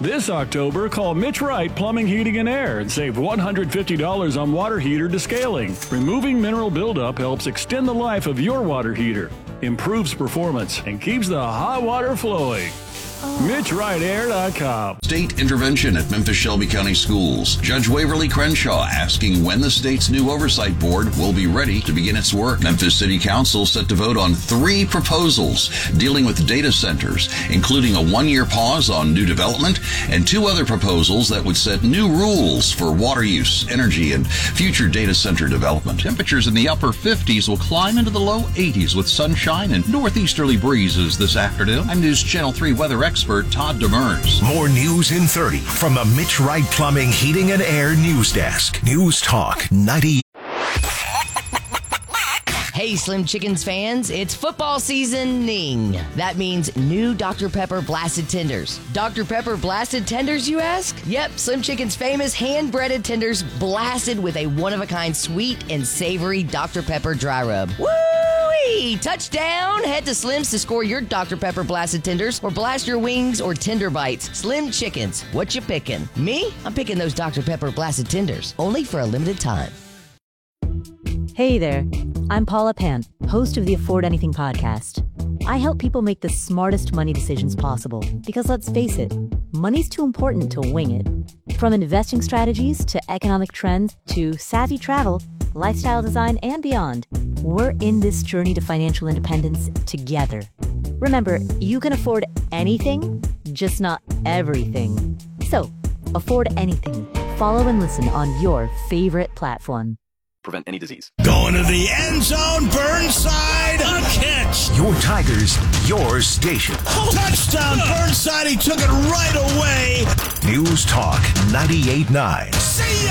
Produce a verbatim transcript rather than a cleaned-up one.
This October, call Mitch Wright Plumbing, Heating, and Air and save one hundred fifty dollars on water heater descaling. Removing mineral buildup helps extend the life of your water heater, improves performance, and keeps the hot water flowing. Mitch Wright Air dot com. State intervention at Memphis Shelby County Schools. Judge Waverly Crenshaw asking when the state's new oversight board will be ready to begin its work. Memphis City Council set to vote on three proposals dealing with data centers, including a one-year pause on new development and two other proposals that would set new rules for water use, energy, and future data center development. Temperatures in the upper fifties will climb into the low eighties with sunshine and northeasterly breezes this afternoon. I'm News Channel three weather expert Todd Demers. More news in thirty from the Mitch Wright Plumbing, Heating, and Air News Desk. News Talk ninety. Hey, Slim Chickens fans, it's football seasoning. That means new Doctor Pepper Blasted Tenders. Doctor Pepper Blasted Tenders, you ask? Yep, Slim Chicken's famous hand-breaded tenders blasted with a one-of-a-kind sweet and savory Doctor Pepper dry rub. Woo-wee! Touchdown! Head to Slim's to score your Doctor Pepper Blasted Tenders or blast your wings or tender bites. Slim Chickens, what you picking? Me? I'm picking those Doctor Pepper Blasted Tenders, only for a limited time. Hey there, I'm Paula Pant, host of the Afford Anything podcast. I help people make the smartest money decisions possible because let's face it, money's too important to wing it. From investing strategies to economic trends to savvy travel, lifestyle design, and beyond, we're in this journey to financial independence together. Remember, you can afford anything, just not everything. So, afford anything. Follow and listen on your favorite platform. Prevent any disease. Going to the end zone, Burnside, a catch. Your Tigers, your station. Touchdown, Burnside, he took it right away. News Talk ninety-eight point nine. See ya.